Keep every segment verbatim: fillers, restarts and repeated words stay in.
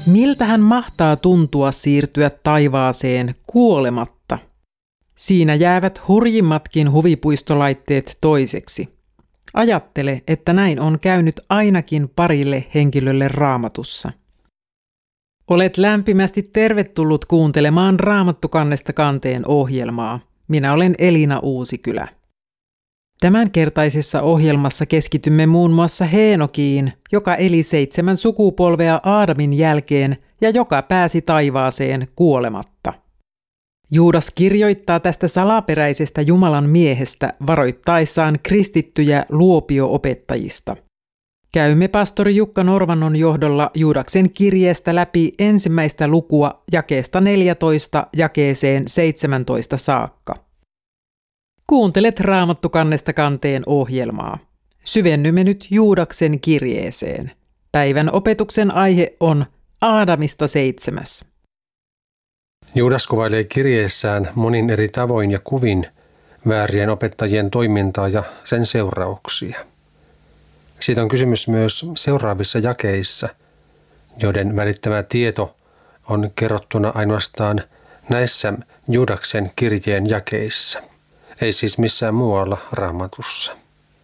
Miltähän mahtaa tuntua siirtyä taivaaseen kuolematta? Siinä jäävät hurjimmatkin huvipuistolaitteet toiseksi. Ajattele, että näin on käynyt ainakin parille henkilölle Raamatussa. Olet lämpimästi tervetullut kuuntelemaan Raamattu kannesta kanteen ohjelmaa. Minä olen Elina Uusikylä. Tämänkertaisessa ohjelmassa keskitymme muun muassa Heenokiin, joka eli seitsemän sukupolvea Aadamin jälkeen ja joka pääsi taivaaseen kuolematta. Juudas kirjoittaa tästä salaperäisestä Jumalan miehestä varoittaessaan kristittyjä luopio-opettajista. Käymme pastori Jukka Norvannon johdolla Juudaksen kirjeestä läpi ensimmäistä lukua jakeesta neljätoista jakeeseen seitsemäntoista saakka. Kuuntelet Raamattu kannesta kanteen ohjelmaa. Syvennymme nyt Juudaksen kirjeeseen. Päivän opetuksen aihe on Aadamista seitsemäs. Juudas kuvailee kirjeessään monin eri tavoin ja kuvin väärien opettajien toimintaa ja sen seurauksia. Siitä on kysymys myös seuraavissa jakeissa, joiden välittämä tieto on kerrottuna ainoastaan näissä Juudaksen kirjeen jakeissa, ei siis missään muualla Raamatussa.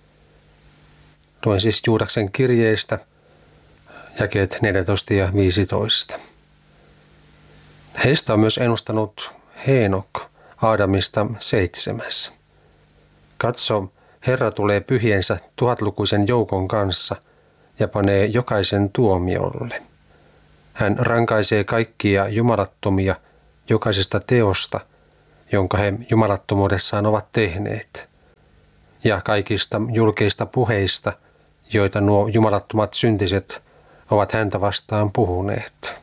Luen siis Juudaksen kirjeestä jakeet neljätoista ja viisitoista. Heistä on myös ennustanut Heenok Aadamista seitsemäs. Katso, Herra tulee pyhiensä tuhatlukuisen joukon kanssa ja panee jokaisen tuomiolle. Hän rankaisee kaikkia jumalattomia jokaisesta teosta, jonka he jumalattomuudessaan ovat tehneet, ja kaikista julkeista puheista, joita nuo jumalattomat syntiset ovat häntä vastaan puhuneet.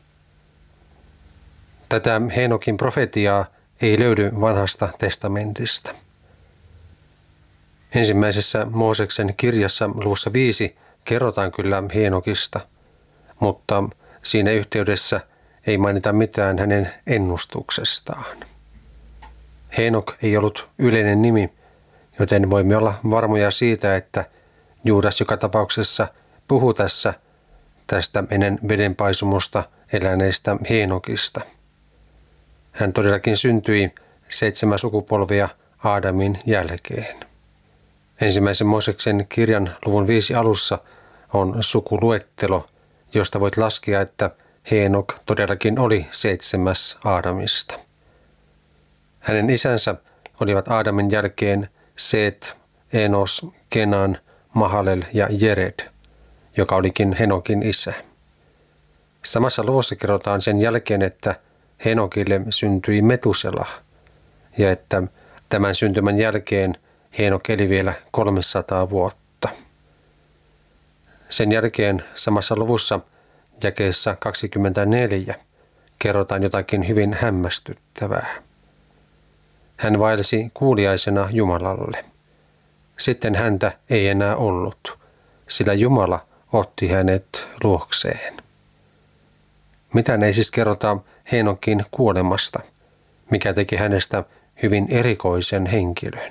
Tätä Heenokin profetiaa ei löydy vanhasta testamentista. Ensimmäisessä Mooseksen kirjassa luvussa viisi kerrotaan kyllä Heenokista, mutta siinä yhteydessä ei mainita mitään hänen ennustuksestaan. Heenok ei ollut yleinen nimi, joten voimme olla varmoja siitä, että Juudas joka tapauksessa puhuu tässä tästä ennen vedenpaisumusta eläneestä Heenokista. Hän todellakin syntyi seitsemän sukupolvia Aadamin jälkeen. Ensimmäisen Mooseksen kirjan luvun viisi alussa on sukuluettelo, josta voit laskea, että Heenok todellakin oli seitsemäs Aadamista. Hänen isänsä olivat Aadamin jälkeen Seet, Enos, Kenan, Mahalel ja Jered, joka olikin Henokin isä. Samassa luvussa kerrotaan sen jälkeen, että Henokille syntyi Metusela ja että tämän syntymän jälkeen Heenok eli vielä kolmesataa vuotta. Sen jälkeen samassa luvussa jakeessa kaksikymmentäneljä kerrotaan jotakin hyvin hämmästyttävää. Hän vaelsi kuuliaisena Jumalalle. Sitten häntä ei enää ollut, sillä Jumala otti hänet luokseen. Mitään ei siis kerrota Heenokin kuolemasta, mikä teki hänestä hyvin erikoisen henkilön.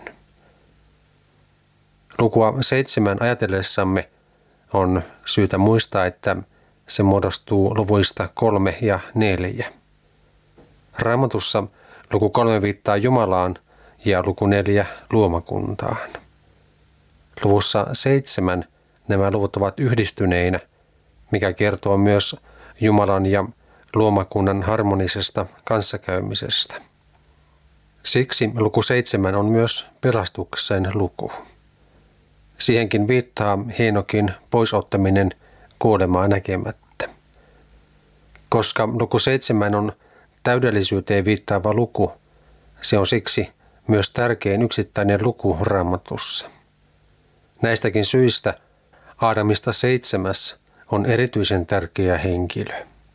Lukua seitsemän ajatellessamme on syytä muistaa, että se muodostuu luvuista kolme ja neljä. Raamatussa luku kolme viittaa Jumalaan ja luku neljä luomakuntaan. Luvussa seitsemän nämä luvut ovat yhdistyneinä, mikä kertoo myös Jumalan ja luomakunnan harmonisesta kanssakäymisestä. Siksi luku seitsemän on myös pelastuksen luku. Siihenkin viittaa Heenokin poisottaminen kuolemaa näkemättä. Koska luku seitsemän on täydellisyyteen viittaava luku, se on siksi myös tärkein yksittäinen luku Raamatussa. Näistäkin syistä Aadamista seitsemäs on erityisen tärkeä henkilö.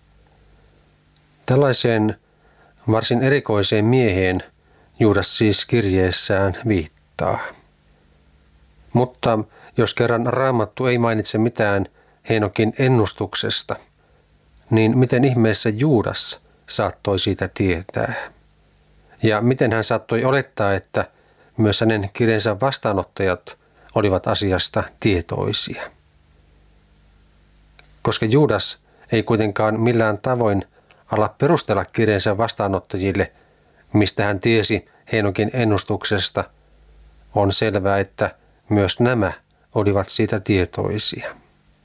Tällaiseen varsin erikoiseen mieheen Juudas siis kirjeessään viittaa. Mutta jos kerran Raamattu ei mainitse mitään Heenokin ennustuksesta, niin miten ihmeessä Juudas saattoi siitä tietää? Ja miten hän saattoi olettaa, että myös hänen kirjeensä vastaanottajat olivat asiasta tietoisia? Koska Juudas ei kuitenkaan millään tavoin ala perustella kirjeensä vastaanottajille, mistä hän tiesi Heenokin ennustuksesta, on selvää, että myös nämä olivat siitä tietoisia.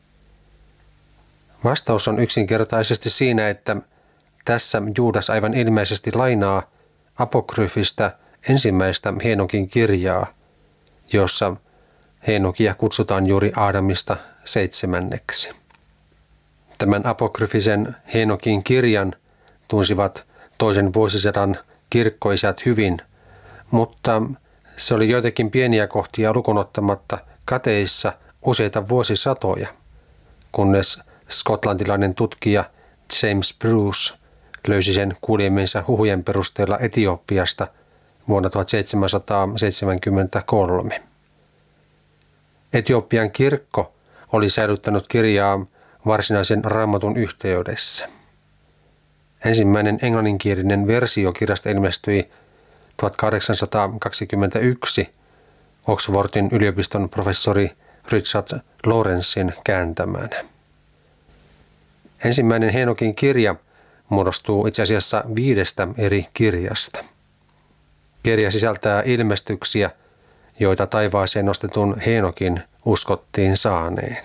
Vastaus on yksinkertaisesti siinä, että tässä Juudas aivan ilmeisesti lainaa apokryfistä ensimmäistä Heenokin kirjaa, jossa Heenokia kutsutaan juuri Aadamista seitsemänneksi. Tämän apokryfisen Heenokin kirjan tunsivat toisen vuosisadan kirkkoisät hyvin, mutta se oli joitakin pieniä kohtia lukunottamatta kateissa useita vuosisatoja, kunnes skotlantilainen tutkija James Bruce löysi sen kuulemiensa huhujen perusteella Etiopiasta vuonna tuhatseitsemänsataaseitsemänkymmentäkolme. Etiopian kirkko oli säilyttänyt kirjaa varsinaisen raamatun yhteydessä. Ensimmäinen englanninkielinen versio kirjasta ilmestyi tuhatkahdeksansataakaksikymmentäyksi Oxfordin yliopiston professori Richard Lawrencen kääntämänä. Ensimmäinen Heenokin kirja muodostuu itse asiassa viidestä eri kirjasta. Kirja sisältää ilmestyksiä, joita taivaaseen nostetun Heenokin uskottiin saaneen.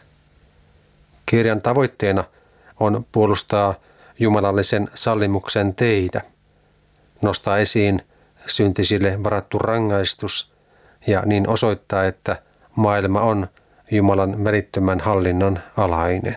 Kirjan tavoitteena on puolustaa jumalallisen sallimuksen teitä, nostaa esiin syntisille varattu rangaistus ja niin osoittaa, että maailma on Jumalan välittömän hallinnan alainen.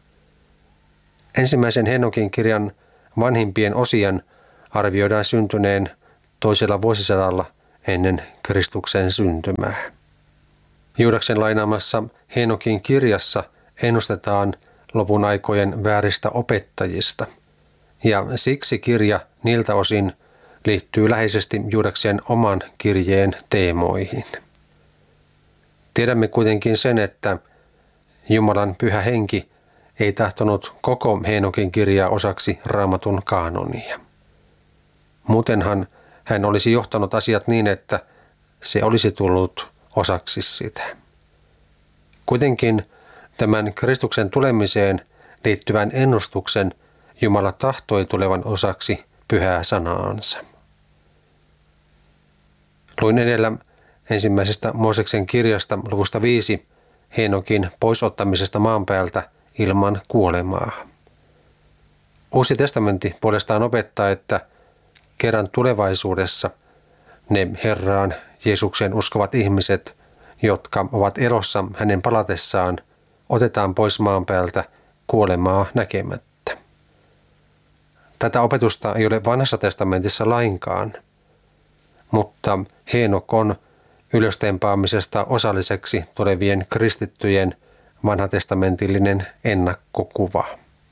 Ensimmäisen Heenokin kirjan vanhimpien osien arvioidaan syntyneen toisella vuosisadalla ennen Kristuksen syntymää. Juudaksen lainaamassa Heenokin kirjassa ennustetaan lopun aikojen vääristä opettajista, ja siksi kirja niiltä osin liittyy läheisesti Juudaksen oman kirjeen teemoihin. Tiedämme kuitenkin sen, että Jumalan pyhä henki ei tahtonut koko Heenokin kirjaa osaksi Raamatun kaanonia. Muutenhan hän olisi johtanut asiat niin, että se olisi tullut osaksi sitä. Kuitenkin tämän Kristuksen tulemiseen liittyvän ennustuksen Jumala tahtoi tulevan osaksi pyhää sanaansa. Luin edellä ensimmäisestä Mooseksen kirjasta luvusta viisi Heenokin poisottamisesta maan päältä ilman kuolemaa. Uusi testamentti puolestaan opettaa, että kerran tulevaisuudessa ne Herraan Jeesuksen uskovat ihmiset, jotka ovat elossa hänen palatessaan, otetaan pois maan päältä kuolemaa näkemättä. Tätä opetusta ei ole vanhassa testamentissa lainkaan, mutta Heenok on ylöstempaamisesta osalliseksi tulevien kristittyjen vanhatestamentillinen ennakkokuva.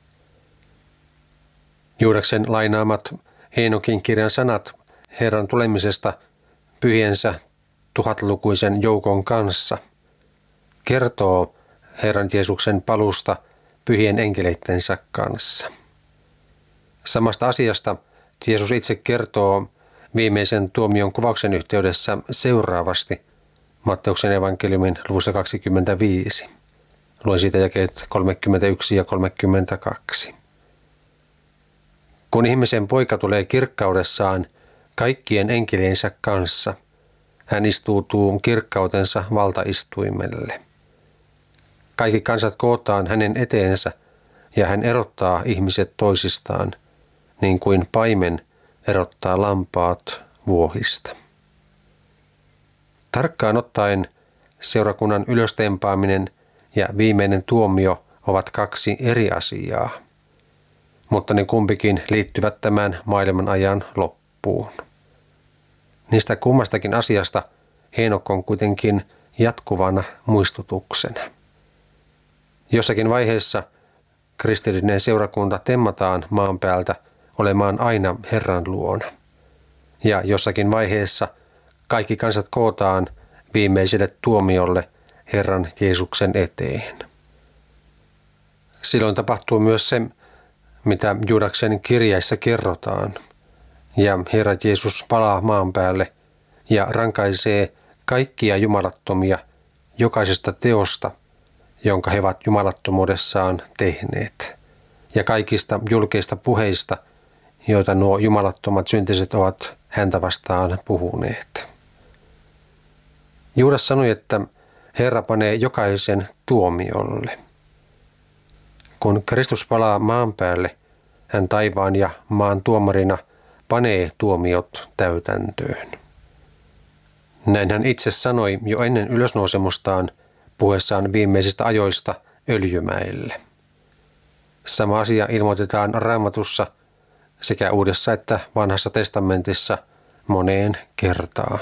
Juudaksen lainaamat Heenokin kirjan sanat Herran tulemisesta pyhiensä tuhatlukuisen joukon kanssa kertoo Herran Jeesuksen palusta pyhien enkeleittensä kanssa. Samasta asiasta Jeesus itse kertoo viimeisen tuomion kuvauksen yhteydessä seuraavasti Matteuksen evankeliumin luvussa kaksikymmentäviisi. Luen siitä jakeet kolmekymmentäyksi ja kolmekymmentäkaksi. Kun ihmisen poika tulee kirkkaudessaan kaikkien enkeliensä kanssa, hän istuutuu kirkkautensa valtaistuimelle. Kaikki kansat kootaan hänen eteensä ja hän erottaa ihmiset toisistaan, niin kuin paimen erottaa lampaat vuohista. Tarkkaan ottaen seurakunnan ylöstempaaminen ja viimeinen tuomio ovat kaksi eri asiaa, mutta ne kumpikin liittyvät tämän maailman ajan loppuun. Niistä kummastakin asiasta Heenok on kuitenkin jatkuvana muistutuksena. Jossakin vaiheessa kristillinen seurakunta temmataan maan päältä olemaan aina Herran luona. Ja jossakin vaiheessa kaikki kansat kootaan viimeiselle tuomiolle Herran Jeesuksen eteen. Silloin tapahtuu myös se, mitä Juudaksen kirjeissä kerrotaan. Ja Herra Jeesus palaa maan päälle ja rankaisee kaikkia jumalattomia jokaisesta teosta, jonka he ovat jumalattomuudessaan tehneet. ja kaikista julkeista puheista, joita nuo jumalattomat syntiset ovat häntä vastaan puhuneet. Juudas sanoi, että Herra panee jokaisen tuomiolle. Kun Kristus palaa maan päälle, hän taivaan ja maan tuomarina panee tuomiot täytäntöön. Näin hän itse sanoi jo ennen ylösnousemustaan puhuessaan viimeisistä ajoista Öljymäelle. Sama asia ilmoitetaan Raamatussa sekä Uudessa että Vanhassa testamentissa moneen kertaan.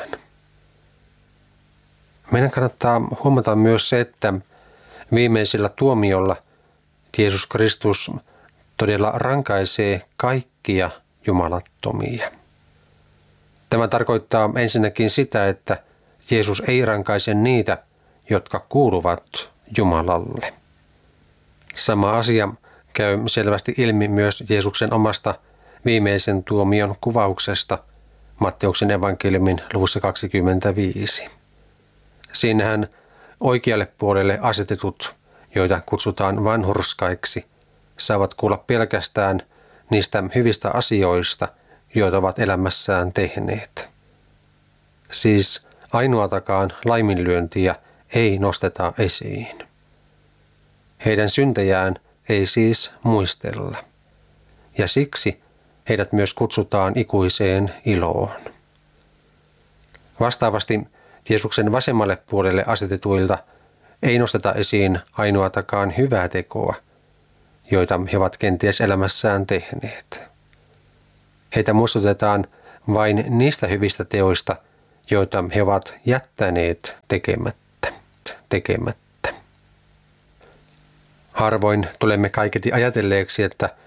Meidän kannattaa huomata myös se, että viimeisellä tuomiolla Jeesus Kristus todella rankaisee kaikkia jumalattomia. Tämä tarkoittaa ensinnäkin sitä, että Jeesus ei rankaise niitä, jotka kuuluvat Jumalalle. Sama asia käy selvästi ilmi myös Jeesuksen omasta viimeisen tuomion kuvauksesta Matteuksen evankeliumin luvussa kaksikymmentäviisi. Siinähän oikealle puolelle asetetut, joita kutsutaan vanhurskaiksi, saavat kuulla pelkästään niistä hyvistä asioista, joita ovat elämässään tehneet. Siis ainoatakaan laiminlyöntiä ei nosteta esiin. Heidän syntejään ei siis muistella, ja siksi heidät myös kutsutaan ikuiseen iloon. Vastaavasti Jeesuksen vasemmalle puolelle asetetuilta ei nosteta esiin ainoatakaan hyvää tekoa, joita he ovat kenties elämässään tehneet. Heitä muistutetaan vain niistä hyvistä teoista, joita he ovat jättäneet tekemättä. tekemättä. Harvoin tulemme kaiketi ajatelleeksi, että